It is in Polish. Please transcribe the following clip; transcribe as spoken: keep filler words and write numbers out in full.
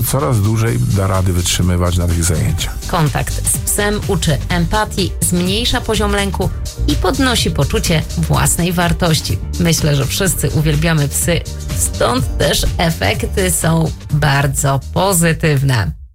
coraz dłużej da rady wytrzymywać na tych zajęciach. Kontakt z psem uczy empatii, zmniejsza poziom lęku i podnosi poczucie własnej wartości. Myślę, że wszyscy uwielbiamy psy, stąd też efekty są bardzo pozytywne.